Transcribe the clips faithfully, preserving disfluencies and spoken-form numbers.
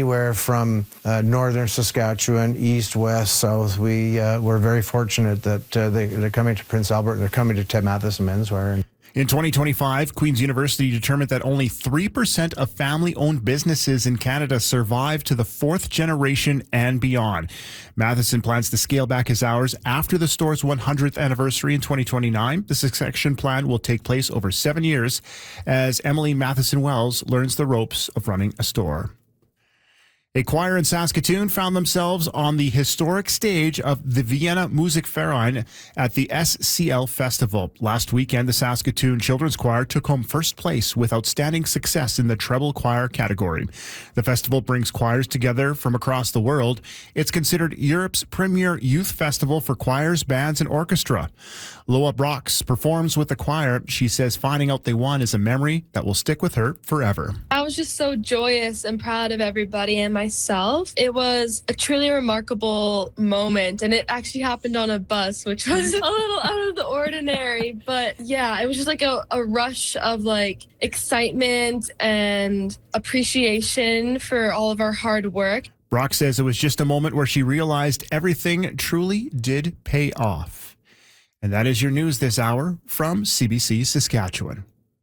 anywhere from uh, northern Saskatchewan, east, west, south. We, uh, we're very fortunate that uh, they, they're coming to Prince Albert, they're coming to Ted Matheson Menswear. In twenty twenty-five, Queen's University determined that only three percent of family-owned businesses in Canada survive to the fourth generation and beyond. Matheson plans to scale back his hours after the store's one hundredth anniversary in twenty twenty-nine. The succession plan will take place over seven years as Emily Matheson Wells learns the ropes of running a store. A choir in Saskatoon found themselves on the historic stage of the Vienna Musikverein at the S C L Festival. Last weekend, the Saskatoon Children's Choir took home first place with outstanding success in the treble choir category. The festival brings choirs together from across the world. It's considered Europe's premier youth festival for choirs, bands, and orchestra. Loa Brox performs with the choir. She says finding out they won is a memory that will stick with her forever. I was just so joyous and proud of everybody and myself. It was a truly remarkable moment, and it actually happened on a bus, which was a little out of the ordinary. But yeah, it was just like a, a rush of like excitement and appreciation for all of our hard work. Brock says it was just a moment where she realized everything truly did pay off. And that is your news this hour from C B C Saskatchewan.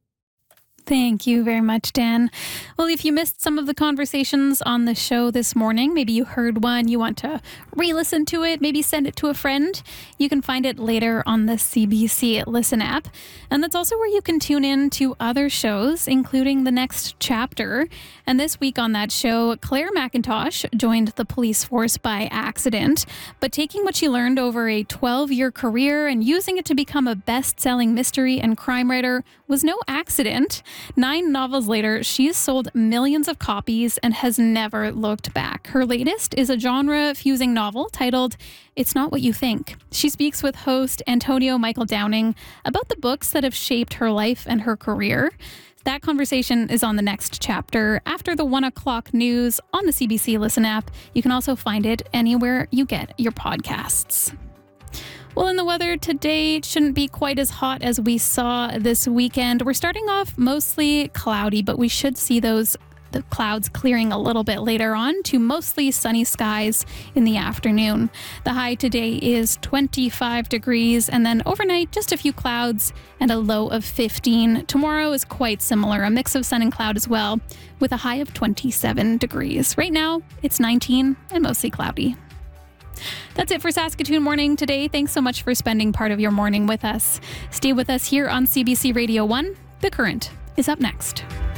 Thank you very much, Dan. Well, if you missed some of the conversations on the show this morning, maybe you heard one, you want to re-listen to it, maybe send it to a friend, you can find it later on the C B C Listen app. And that's also where you can tune in to other shows, including The Next Chapter. And this week on that show, Claire McIntosh joined the police force by accident, but taking what she learned over a twelve-year career and using it to become a best-selling mystery and crime writer was no accident. Nine novels later, she's sold millions of copies and has never looked back. Her latest is a genre-fusing novel titled It's Not What You Think. She speaks with host Antonio Michael Downing about the books that have shaped her life and her career. That conversation is on The Next Chapter after the one o'clock news on the C B C Listen app. You can also find it anywhere you get your podcasts. Well, in the weather today, it shouldn't be quite as hot as we saw this weekend. We're starting off mostly cloudy, but we should see those the clouds clearing a little bit later on to mostly sunny skies in the afternoon. The high today is twenty-five degrees, and then overnight, just a few clouds and a low of fifteen. Tomorrow is quite similar, a mix of sun and cloud as well, with a high of twenty-seven degrees. Right now, it's nineteen and mostly cloudy. That's it for Saskatoon Morning today. Thanks so much for spending part of your morning with us. Stay with us here on C B C Radio one. The Current is up next.